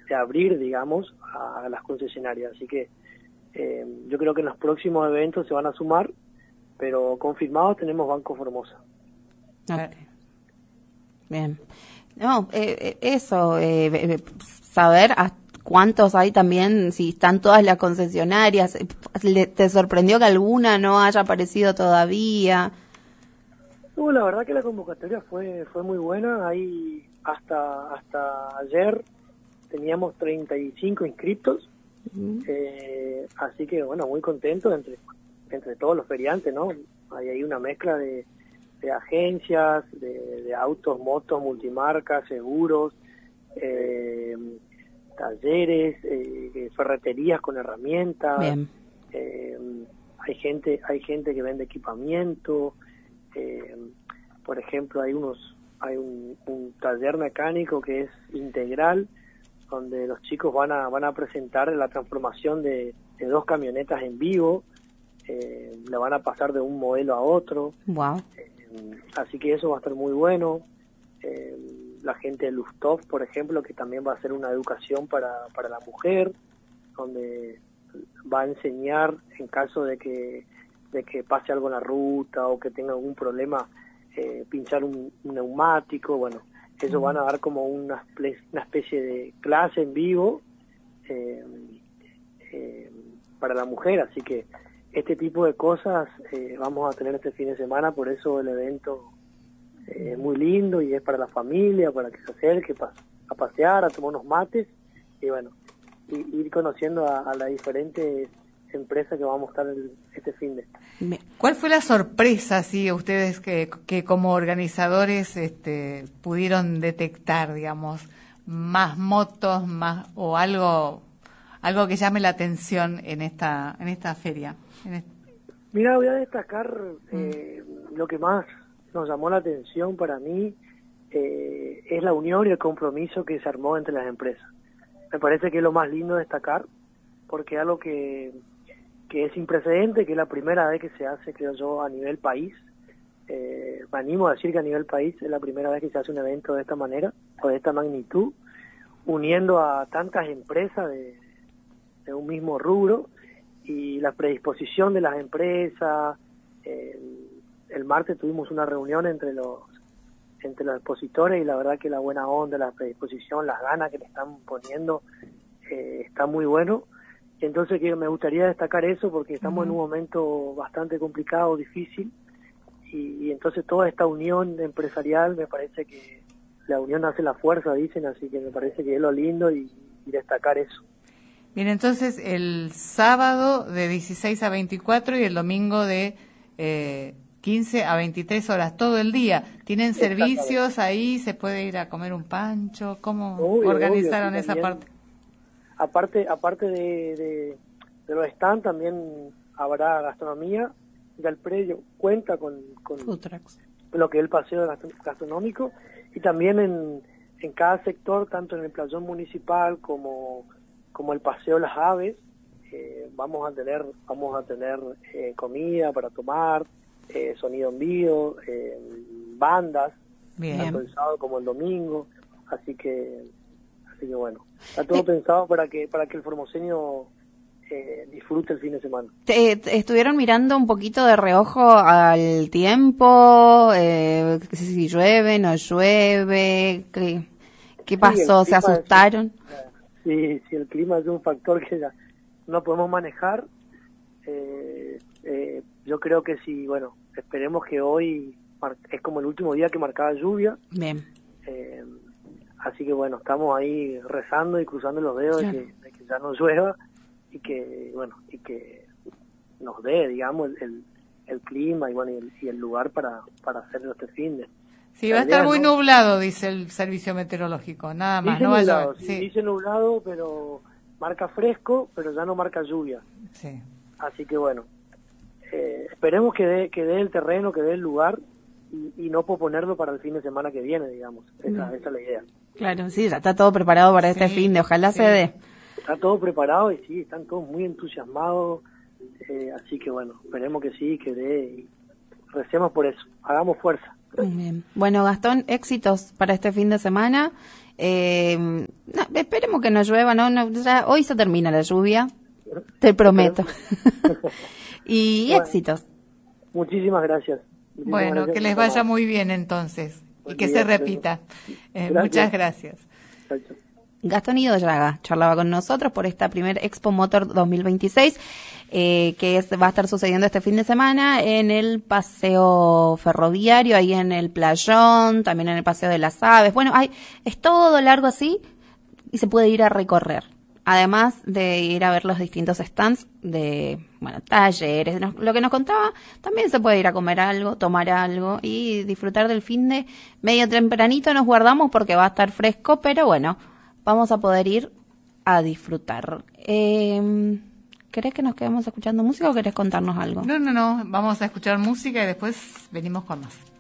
abrir, digamos, a las concesionarias. Así que yo creo que en los próximos eventos se van a sumar, pero confirmados tenemos Banco Formosa. Okay. Bien. No, eso, saber cuántos hay también, si están todas las concesionarias. ¿Te sorprendió que alguna no haya aparecido todavía? No, la verdad que la convocatoria fue muy buena. Ahí hasta ayer teníamos 35 inscriptos, así que bueno, muy contentos entre todos los feriantes, ¿no? Hay ahí una mezcla de agencias, de autos, motos, multimarcas, seguros, talleres, ferreterías con herramientas. Bien. Hay gente que vende equipamiento. Por ejemplo, hay un taller mecánico que es integral, donde los chicos van a presentar la transformación de 2 camionetas en vivo. Le van a pasar de un modelo a otro. Wow. Así que eso va a estar muy bueno. La gente de Lustov, por ejemplo, que también va a hacer una educación para la mujer, donde va a enseñar en caso de que pase algo en la ruta o que tenga algún problema, pinchar un neumático. Bueno, ellos van a dar como una especie de clase en vivo para la mujer. Así que este tipo de cosas vamos a tener este fin de semana, por eso el evento es muy lindo y es para la familia, para que se acerque a pasear, a tomar unos mates y bueno, ir conociendo a las diferentes empresas que vamos a estar este fin de. ¿Cuál fue la sorpresa, sí, ustedes que como organizadores pudieron detectar, digamos, más motos, más o algo que llme la atención en esta feria? Mira, voy a destacar lo que más nos llamó la atención para mí, es la unión y el compromiso que se armó entre las empresas. Me parece que es lo más lindo de destacar, porque es algo que es sin precedente, que es la primera vez que se hace, creo yo, a nivel país. Me animo a decir que a nivel país es la primera vez que se hace un evento de esta manera, o de esta magnitud, uniendo a tantas empresas de un mismo rubro, y la predisposición de las empresas. El martes tuvimos una reunión entre los expositores y la verdad que la buena onda, la predisposición, las ganas que le están poniendo, está muy bueno. Entonces que me gustaría destacar eso, porque estamos en un momento bastante complicado, difícil, y entonces toda esta unión empresarial, me parece que la unión hace la fuerza, dicen, así que me parece que es lo lindo y destacar eso. Bien, entonces el sábado de 16 a 24 y el domingo de 15 a 23 horas, todo el día. ¿Tienen servicios ahí? ¿Se puede ir a comer un pancho? ¿Cómo organizaron esa parte? Aparte de los stands, también habrá gastronomía. Ya el predio cuenta con lo que es el paseo gastronómico, y también en cada sector, tanto en el playón municipal como el paseo Las Aves, vamos a tener comida para tomar, sonido en vivo, bandas, tanto el sábado como el domingo, así que bueno, está todo pensado para que el formoseño disfrute el fin de semana. ¿Estuvieron mirando un poquito de reojo al tiempo? Si llueve, no llueve, ¿qué pasó? ¿Se asustaron? Sí, el clima es un factor que ya no podemos manejar. Yo creo que sí, bueno, esperemos que hoy es como el último día que marcaba lluvia. Bien. Así que bueno, estamos ahí rezando y cruzando los dedos de que ya no llueva y que nos dé, digamos, el clima y bueno y el lugar para hacerlo este fin de. Sí, va a estar muy nublado, dice el servicio meteorológico, nada más. No nublado, sí, dice nublado, pero marca fresco, pero ya no marca lluvia. Sí. Así que bueno, esperemos que dé el terreno, que dé el lugar y no posponerlo para el fin de semana que viene, digamos. Esa es la idea. Claro, sí, ya está todo preparado para este fin de, ojalá se dé. Está todo preparado y sí, están todos muy entusiasmados, así que bueno, esperemos que sí, que dé y recemos por eso, hagamos fuerza. Bien. Bueno, Gastón, éxitos para este fin de semana. Esperemos que no llueva, ya hoy se termina la lluvia, te prometo. Y bueno, éxitos. Muchísimas gracias. Bueno, que les vaya muy bien entonces y que se repita. Muchas gracias. Gastón Idoyaga charlaba con nosotros por esta primer Expo Motor 2026 va a estar sucediendo este fin de semana en el paseo ferroviario, ahí en el Playón, también en el paseo de las Aves. Bueno, es todo largo así y se puede ir a recorrer. Además de ir a ver los distintos stands de, talleres, lo que nos contaba, también se puede ir a comer algo, tomar algo y disfrutar del fin de medio tempranito. Nos guardamos porque va a estar fresco, pero bueno, vamos a poder ir a disfrutar. ¿Querés que nos quedemos escuchando música o querés contarnos algo? No, vamos a escuchar música y después venimos con más.